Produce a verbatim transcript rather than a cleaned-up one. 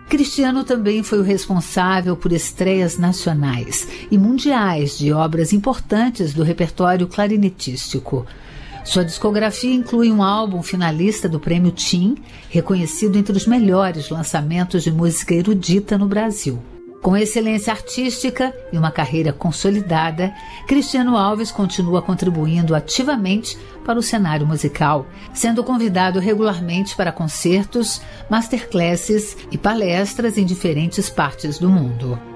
Cristiano também foi o responsável por estreias nacionais e mundiais de obras importantes do repertório clarinetístico. Sua discografia inclui um álbum finalista do Prêmio Tim, reconhecido entre os melhores lançamentos de música erudita no Brasil. Com excelência artística e uma carreira consolidada, Cristiano Alves continua contribuindo ativamente para o cenário musical, sendo convidado regularmente para concertos, masterclasses e palestras em diferentes partes do mundo.